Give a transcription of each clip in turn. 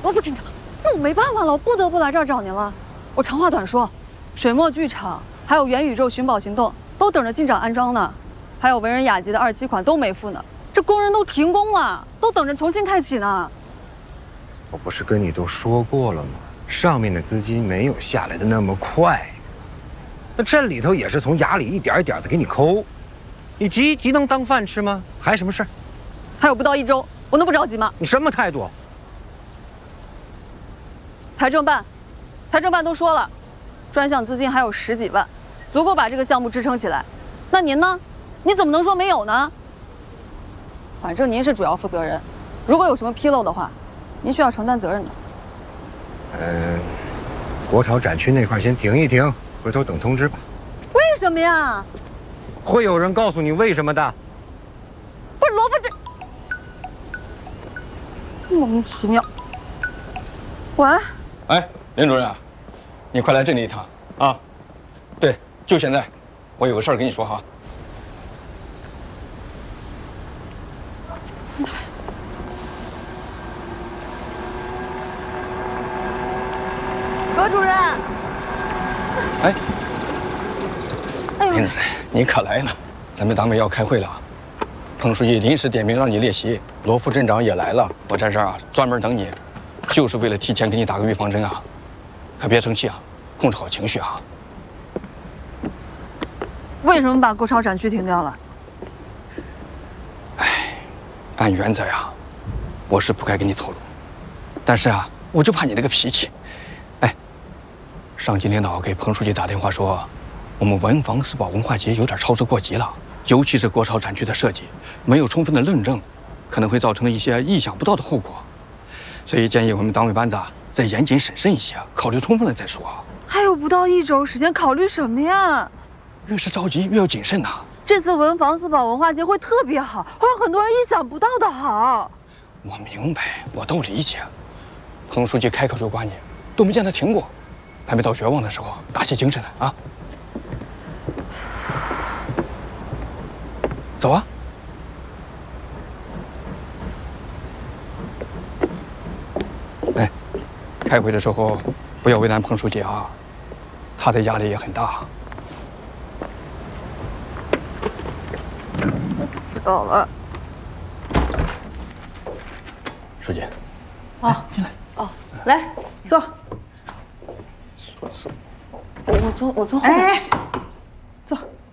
罗副镇长，那我没办法了，我不得不来这儿找您了。我长话短说，水墨剧场还有元宇宙寻宝行动都等着进展安装呢，还有文人雅集的27款都没付呢。这工人都停工了，都等着重新开启呢。 我不是跟你都说过了吗？上面的资金没有下来的那么快，那这里头也是从牙里一点一点的给你抠。你急能当饭吃吗？还什么事儿？ 还有不到1周，我能不着急吗？ 你什么态度？ 财政办都说了，专项资金还有10几万，足够把这个项目支撑起来。那您呢？你怎么能说没有呢？反正您是主要负责人，如果有什么纰漏的话，您需要承担责任的。 国潮展区那块先停一停，回头等通知吧。 为什么呀？ 会有人告诉你为什么的。 不是罗副镇，莫名其妙。喂。 哎，林主任，你快来这里一趟啊！对，就现在，我有个事儿跟你说哈。 葛主任。 哎， 哎呦， 林主任，你可来了，咱们党委要开会了，彭书记临时点名让你列席，罗副镇长也来了，我在这儿啊专门等你。就是为了提前给你打个预防针啊，可别生气啊，控制好情绪啊。 为什么把国潮展区停掉了？ 哎，按原则呀，我是不该跟你透露，但是啊，我就怕你这个脾气。哎，上级领导给彭书记打电话说，我们文房四宝文化节有点操之过急了，尤其是国潮展区的设计没有充分的论证，可能会造成一些意想不到的后果。所以建议我们党委班子再严谨审慎一些，考虑充分了再说。 还有不到1周时间，考虑什么呀？ 越是着急越要谨慎呐。 这次文房四宝文化节会特别好，会让很多人意想不到的好。 我明白，我都理解。彭书记开口就夸你，都没见他停过，还没到绝望的时候，打起精神来啊！走啊！哎，开会的时候不要为难彭书记啊，他的压力也很大。 知道了。 书记， 啊， 进来。 哦，来坐。 我坐后面。 哎，坐。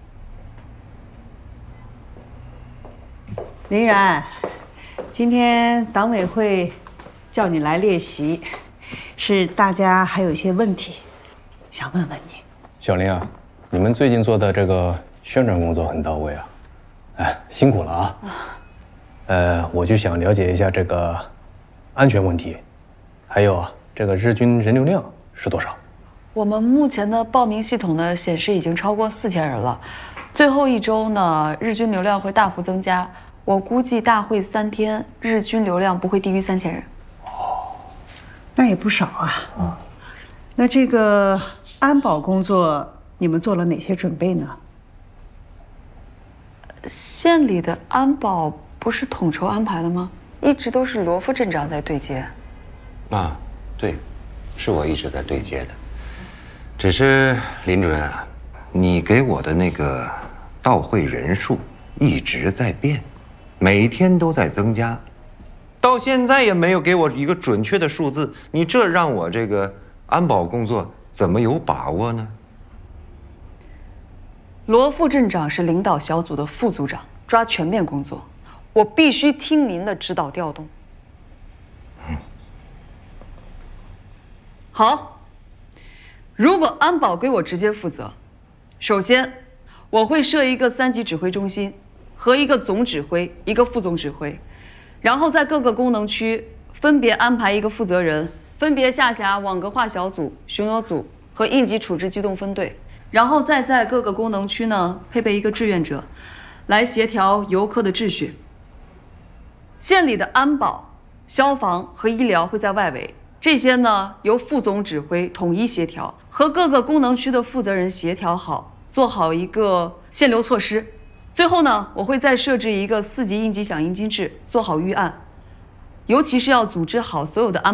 林然，今天党委会叫你来列席，是大家还有一些问题想问问你。 小林啊，你们最近做的这个宣传工作很到位啊，哎，辛苦了啊。我就想了解一下这个安全问题，还有啊，这个日均人流量是多少？ 我们目前的报名系统呢显示已经超过4000人了，最后1周呢日均流量会大幅增加，我估计大会3天日均流量不会低于3000人。 哦，那也不少啊。那这个安保工作你们做了哪些准备呢？ 县里的安保不是统筹安排的吗？一直都是罗副镇长在对接。 啊，对，是我一直在对接的。只是林主任啊，你给我的那个到会人数一直在变，每天都在增加，到现在也没有给我一个准确的数字，你这让我这个安保工作怎么有把握呢？ 罗副镇长是领导小组的副组长，抓全面工作，我必须听您的指导调动。好。如果安保归我直接负责，首先我会设一个3级指挥中心和一个总指挥、一个副总指挥，然后在各个功能区分别安排一个负责人，分别下辖网格化小组、巡逻组和应急处置机动分队，然后再在各个功能区呢配备一个志愿者，来协调游客的秩序。县里的安保、消防和医疗会在外围。这些呢，由副总指挥统一协调，和各个功能区的负责人协调好，做好一个限流措施。最后呢，我会再设置一个4级应急响应机制，做好预案，尤其是要组织好所有的安。